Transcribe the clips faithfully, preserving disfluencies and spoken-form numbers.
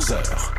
quatorze heures.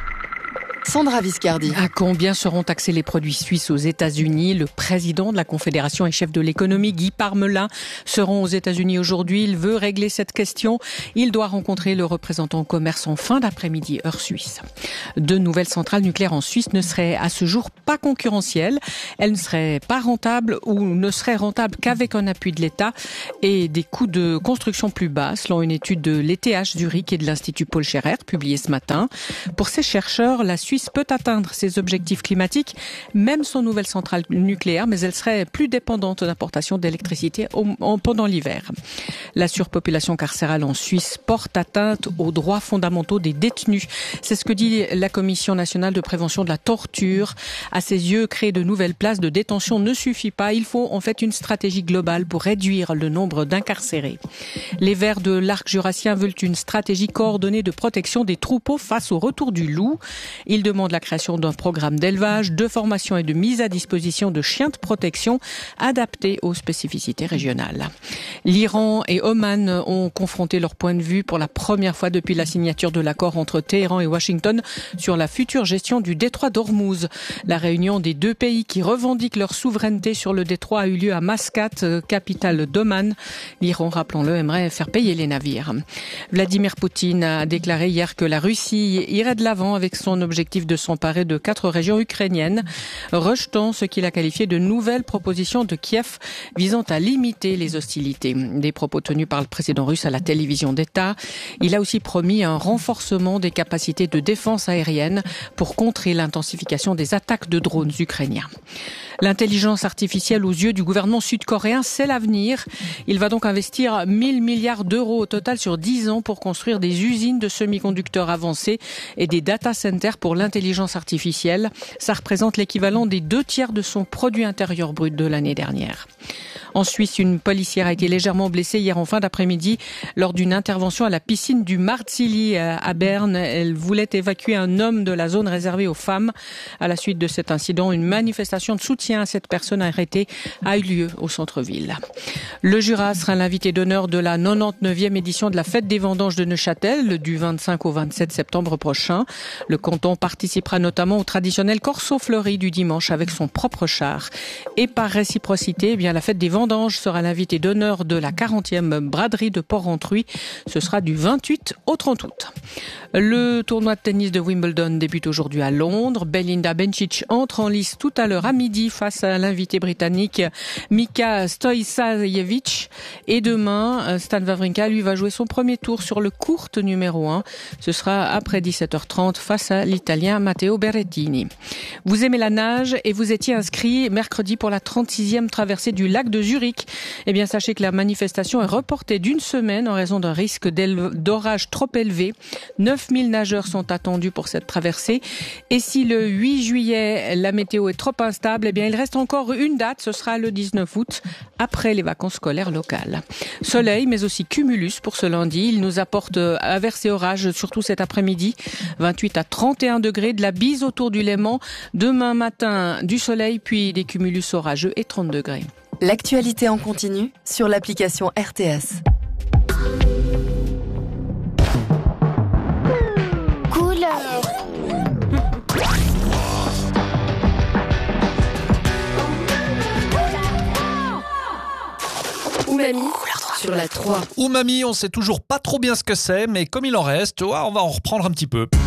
Sandra Viscardi. À combien seront taxés les produits suisses aux États-Unis? Le président de la Confédération et chef de l'économie, Guy Parmelin, seront aux États-Unis aujourd'hui. Il veut régler cette question. Il doit rencontrer le représentant au commerce en fin d'après-midi, heure suisse. Deux nouvelles centrales nucléaires en Suisse ne seraient à ce jour pas concurrentielles. Elles ne seraient pas rentables ou ne seraient rentables qu'avec un appui de l'État et des coûts de construction plus bas, selon une étude de l'E T H Zurich et de l'Institut Paul Scherrer, publiée ce matin. Pour ces chercheurs, la Suisse peut atteindre ses objectifs climatiques, même sans nouvelle centrale nucléaire, mais elle serait plus dépendante d'importation d'électricité pendant l'hiver. La surpopulation carcérale en Suisse porte atteinte aux droits fondamentaux des détenus. C'est ce que dit la Commission nationale de prévention de la torture. À ses yeux, créer de nouvelles places de détention ne suffit pas. Il faut en fait une stratégie globale pour réduire le nombre d'incarcérés. Les Verts de l'Arc jurassien veulent une stratégie coordonnée de protection des troupeaux face au retour du loup. Ils demande la création d'un programme d'élevage, de formation et de mise à disposition de chiens de protection adaptés aux spécificités régionales. L'Iran et Oman ont confronté leur point de vue pour la première fois depuis la signature de l'accord entre Téhéran et Washington sur la future gestion du détroit d'Ormuz. La réunion des deux pays qui revendiquent leur souveraineté sur le détroit a eu lieu à Mascate, capitale d'Oman. L'Iran, rappelons-le, aimerait faire payer les navires. Vladimir Poutine a déclaré hier que la Russie irait de l'avant avec son objectif de s'emparer de quatre régions ukrainiennes, rejetant ce qu'il a qualifié de nouvelles propositions de Kiev visant à limiter les hostilités. Des propos tenus par le président russe à la télévision d'État. Il a aussi promis un renforcement des capacités de défense aérienne pour contrer l'intensification des attaques de drones ukrainiens. L'intelligence artificielle aux yeux du gouvernement sud-coréen, c'est l'avenir. Il va donc investir mille milliards d'euros au total sur dix ans pour construire des usines de semi-conducteurs avancés et des data centers pour l'intelligence artificielle. Ça représente l'équivalent des deux tiers de son produit intérieur brut de l'année dernière. En Suisse, une policière a été légèrement blessée hier en fin d'après-midi lors d'une intervention à la piscine du Marzili à Berne. Elle voulait évacuer un homme de la zone réservée aux femmes. À la suite de cet incident, une manifestation de soutien à cette personne arrêtée a eu lieu au centre-ville. Le Jura sera l'invité d'honneur de la quatre-vingt-dix-neuvième édition de la Fête des Vendanges de Neuchâtel du vingt-cinq au vingt-sept septembre prochain. Le canton participera notamment au traditionnel corso fleuri du dimanche avec son propre char. Et par réciprocité, eh bien, la Fête des Vendanges sera l'invité d'honneur de la quarantième braderie de Port-Rentruy. Ce sera du vingt-huit au trente août. Le tournoi de tennis de Wimbledon débute aujourd'hui à Londres. Belinda Bencic entre en lice tout à l'heure à midi face à l'invité britannique Mika Stojsajevic. Et demain, Stan Wawrinka, lui, va jouer son premier tour sur le court numéro un. Ce sera après dix-sept heures trente face à l'Italien Matteo Berrettini. Vous aimez la nage et vous étiez inscrit mercredi pour la trente-sixième traversée du lac de Zurich. Eh bien, sachez que la manifestation est reportée d'une semaine en raison d'un risque d'orage trop élevé. neuf mille nageurs sont attendus pour cette traversée. Et si le huit juillet, la météo est trop instable, eh bien, il reste encore une date. Ce sera le dix-neuf août, après les vacances scolaires locales. Soleil, mais aussi cumulus pour ce lundi. Il nous apporte averses et orages, surtout cet après-midi. vingt-huit à trente et un degrés, de la bise autour du Léman. Demain matin, du soleil, puis des cumulus orageux et trente degrés. L'actualité en continu sur l'application R T S. Couleur. Umami sur la trois. Umami, on sait toujours pas trop bien ce que c'est, mais comme il en reste, ouais, on va en reprendre un petit peu.